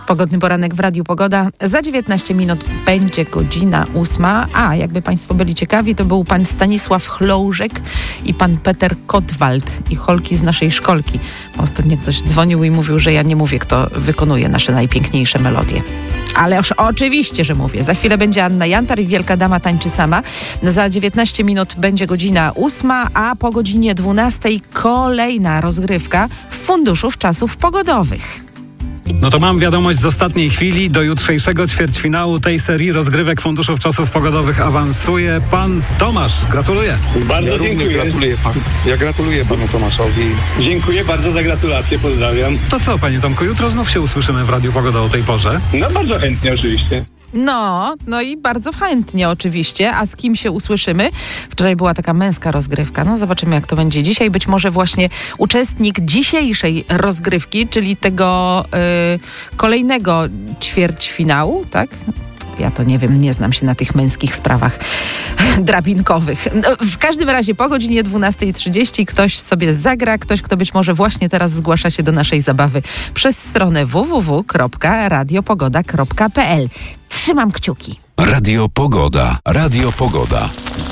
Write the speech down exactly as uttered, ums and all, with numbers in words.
Pogodny poranek w Radiu Pogoda. Za dziewiętnaście minut będzie godzina ósma. A, jakby Państwo byli ciekawi, to był pan Stanisław Chloużek i pan Peter Kotwald i cholki z naszej szkolki. Ostatnio ktoś dzwonił i mówił, że ja nie mówię, kto wykonuje nasze najpiękniejsze melodie. Ale oż, oczywiście, że mówię. Za chwilę będzie Anna Jantar i Wielka Dama tańczy sama. Za dziewiętnaście minut będzie godzina ósma, a po godzinie dwunastej kolejna rozgrywka w Funduszu Czasów Pogodowych. No to mam wiadomość z ostatniej chwili. Do jutrzejszego ćwierćfinału tej serii rozgrywek Funduszów Czasów Pogodowych awansuje pan Tomasz. Gratuluję. Bardzo Ja dziękuję. Gratuluję pan. Ja gratuluję panu Tomaszowi. Dziękuję bardzo za gratulacje, pozdrawiam. To co, panie Tomku, jutro znów się usłyszymy w Radiu Pogoda o tej porze. No bardzo chętnie oczywiście. No, no i bardzo chętnie oczywiście. A z kim się usłyszymy? Wczoraj była taka męska rozgrywka. No zobaczymy, jak to będzie dzisiaj. Być może właśnie uczestnik dzisiejszej rozgrywki, czyli tego y, kolejnego ćwierćfinału, tak? Ja to nie wiem, nie znam się na tych męskich sprawach drabinkowych. No, w każdym razie po godzinie dwunastej trzydzieści ktoś sobie zagra, ktoś, kto być może właśnie teraz zgłasza się do naszej zabawy przez stronę w w w kropka radiopogoda kropka p l. Trzymam kciuki. Radio Pogoda. Radio Pogoda.